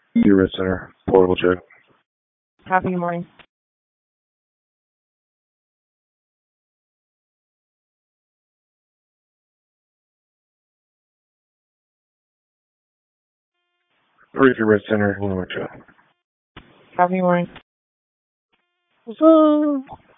Red Center, portable check. Happy morning. Red Center, one more check. Happy morning. What's up?